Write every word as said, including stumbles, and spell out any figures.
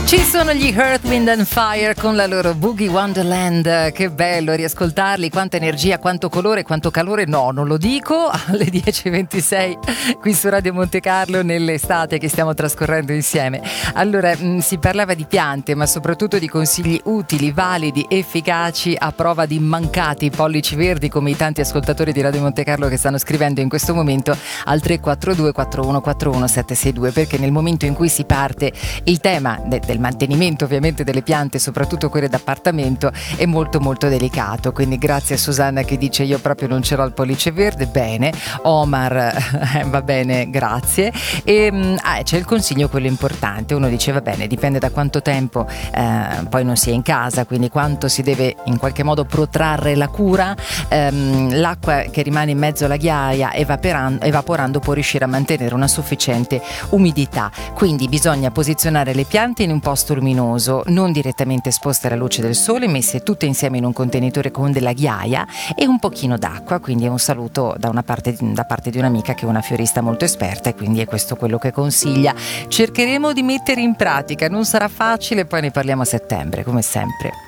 Ci sono gli Earth, Wind and Fire con la loro Boogie Wonderland. Che bello riascoltarli, quanta energia, quanto colore, quanto calore. No, non lo dico. Alle dieci e ventisei qui su Radio Monte Carlo, nell'estate che stiamo trascorrendo insieme. Allora, mh, si parlava di piante, ma soprattutto di consigli utili, validi, efficaci, a prova di mancati pollici verdi, come i tanti ascoltatori di Radio Monte Carlo che stanno scrivendo in questo momento al tre quattro due quattro uno quattro uno sette sei due, perché nel momento in cui si parte il tema de- del mantenimento ovviamente delle piante, soprattutto quelle d'appartamento, è molto molto delicato. Quindi grazie a Susanna che dice io proprio non ce l'ho il pollice verde. Bene, Omar eh, va bene, grazie. E ah, c'è il consiglio, quello importante. Uno dice va bene, dipende da quanto tempo eh, poi non si è in casa, quindi quanto si deve in qualche modo protrarre la cura. ehm, l'acqua che rimane in mezzo alla ghiaia evaporando, evaporando può riuscire a mantenere una sufficiente umidità, quindi bisogna posizionare le piante in un posto luminoso, non direttamente esposte alla luce del sole, messe tutte insieme in un contenitore con della ghiaia e un pochino d'acqua. Quindi è un saluto da una parte, da parte di un'amica che è una fiorista molto esperta, e quindi è questo quello che consiglia. Cercheremo di mettere in pratica, non sarà facile, poi ne parliamo a settembre come sempre.